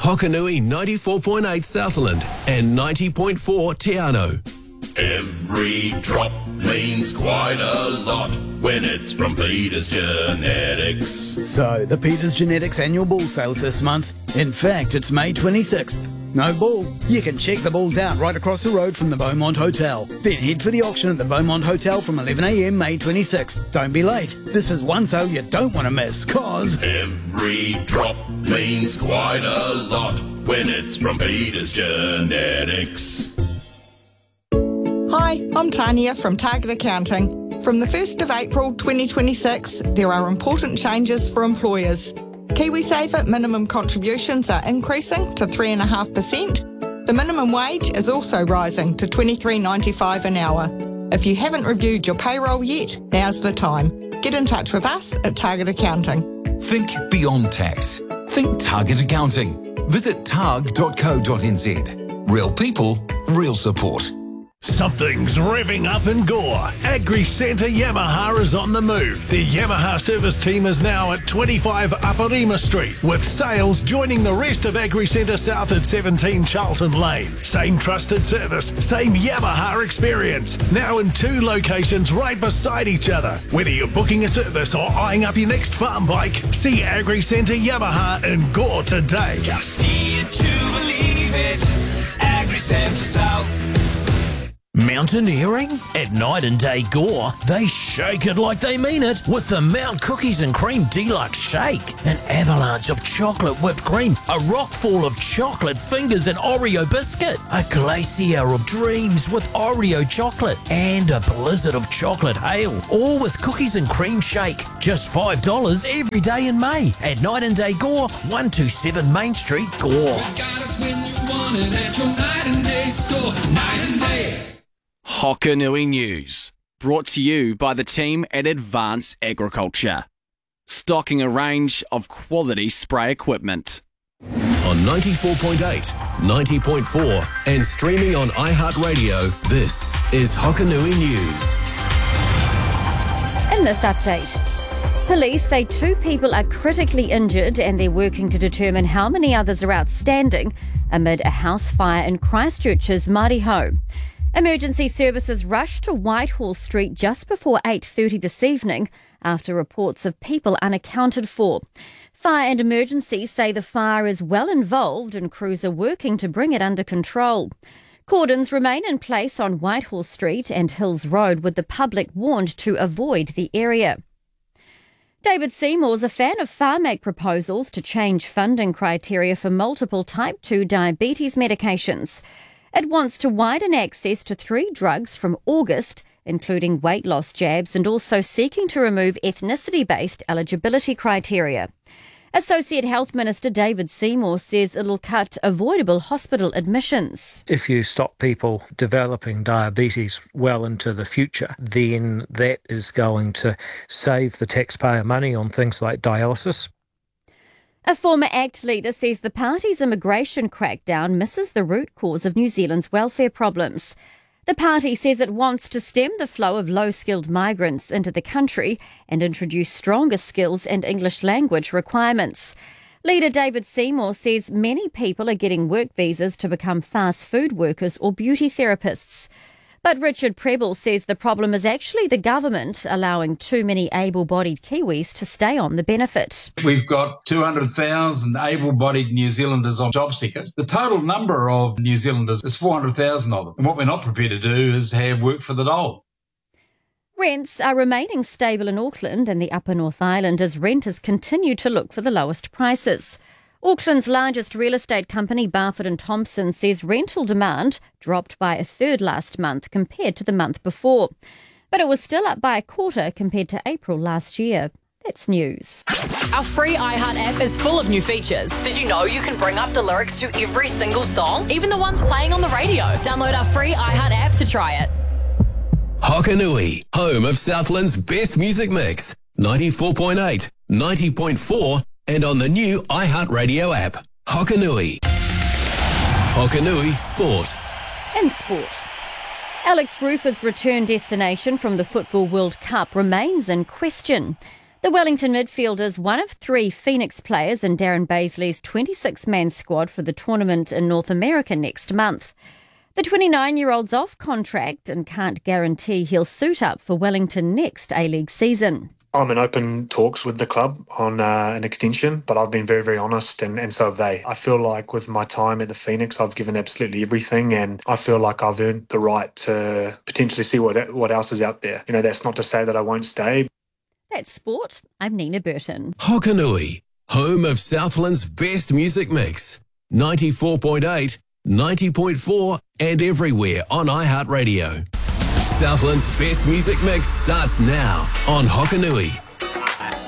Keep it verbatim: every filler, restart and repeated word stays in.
Hokanui ninety-four point eight Southland and ninety point four Te Anau. Every drop means quite a lot when it's from Peters Genetics. So, the Peters Genetics annual bull sales this month. In fact, it's May twenty-sixth. No bull. You can check the bulls out right across the road from the Beaumont Hotel. Then head for the auction at the Beaumont Hotel from eleven a m May twenty-sixth. Don't be late. This is one sale you don't want to miss, cause... Every drop means quite a lot when it's from Peters Genetics. Hi, I'm Tania from Target Accounting. From the first of April twenty twenty-six, there are important changes for employers. KiwiSaver minimum contributions are increasing to three point five percent. The minimum wage is also rising to twenty-three dollars ninety-five an hour. If you haven't reviewed your payroll yet, now's the time. Get in touch with us at Target Accounting. Think beyond tax. Think Target Accounting. Visit targ dot co dot n z. Real people, real support. Something's revving up in Gore. Agri Centre Yamaha is on the move. The Yamaha service team is now at twenty-five Aparima Street, with sales joining the rest of Agri Centre South at seventeen Charlton Lane. Same trusted service, same Yamaha experience. Now in two locations right beside each other. Whether you're booking a service or eyeing up your next farm bike, see Agri Centre Yamaha in Gore today. Just see it to believe it. Agri Centre South. Mountaineering? At Night and Day Gore, they shake it like they mean it with the Mount Cookies and Cream Deluxe Shake. An avalanche of chocolate whipped cream, a rockfall of chocolate fingers and Oreo biscuit, a glacier of dreams with Oreo chocolate, and a blizzard of chocolate hail, all with Cookies and Cream Shake. Just five dollars every day in May at Night and Day Gore, one twenty-seven Main Street, Gore. We got it when you want it at your Night and Day store. Night and Day. Hokanui News, brought to you by the team at Advance Agriculture, stocking a range of quality spray equipment. On ninety-four point eight, ninety point four and streaming on iHeartRadio, this is Hokanui News. In this update, police say two people are critically injured and they're working to determine how many others are outstanding amid a house fire in Christchurch's Mariho. Emergency services rushed to Whitehall Street just before eight thirty this evening after reports of people unaccounted for. Fire and emergency say the fire is well involved and crews are working to bring it under control. Cordons remain in place on Whitehall Street and Hills Road, with the public warned to avoid the area. David Seymour's a fan of Pharmac proposals to change funding criteria for multiple type two diabetes medications. It wants to widen access to three drugs from August, including weight loss jabs, and also seeking to remove ethnicity-based eligibility criteria. Associate Health Minister David Seymour says it'll cut avoidable hospital admissions. If you stop people developing diabetes well into the future, then that is going to save the taxpayer money on things like dialysis. A former ACT leader says the party's immigration crackdown misses the root cause of New Zealand's welfare problems. The party says it wants to stem the flow of low-skilled migrants into the country and introduce stronger skills and English language requirements. Leader David Seymour says many people are getting work visas to become fast food workers or beauty therapists. But Richard Prebble says the problem is actually the government allowing too many able-bodied Kiwis to stay on the benefit. We've got two hundred thousand able-bodied New Zealanders on job seekers. The total number of New Zealanders is four hundred thousand of them. And what we're not prepared to do is have work for the dole. Rents are remaining stable in Auckland and the Upper North Island as renters continue to look for the lowest prices. Auckland's largest real estate company, Barfoot and Thompson, says rental demand dropped by a third last month compared to the month before. But it was still up by a quarter compared to April last year. That's news. Our free iHeart app is full of new features. Did you know you can bring up the lyrics to every single song, even the ones playing on the radio? Download our free iHeart app to try it. Hokanui, home of Southland's best music mix. ninety-four point eight, ninety point four and on the new iHeartRadio app. Hokanui. Hokanui Sport. In sport, Alex Rufer's return destination from the Football World Cup remains in question. The Wellington midfielder is one of three Phoenix players in Darren Baisley's twenty-six man squad for the tournament in North America next month. The twenty-nine-year-old's off contract and can't guarantee he'll suit up for Wellington next A-League season. I'm in open talks with the club on uh, an extension, but I've been very, very honest, and, and so have they. I feel like with my time at the Phoenix, I've given absolutely everything, and I feel like I've earned the right to potentially see what what else is out there. You know, that's not to say that I won't stay. That's sport. I'm Nina Burton. Hokanui, home of Southland's best music mix. ninety-four point eight, ninety point four and everywhere on iHeartRadio. Southland's best music mix starts now on Hokanui.